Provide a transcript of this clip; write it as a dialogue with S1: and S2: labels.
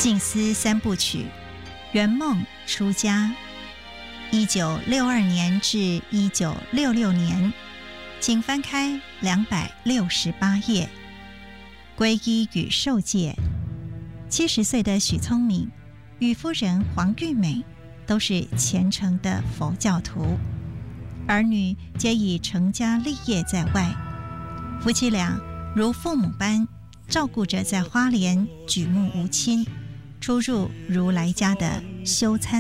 S1: 静思三部曲，圆梦出家。1962年至1966年，请翻开268页。皈依与受戒。70岁的许聪明与夫人黄玉美都是虔诚的佛教徒，儿女皆已成家立业在外，夫妻俩如父母般照顾着在花莲举目无亲、出入如来家的修参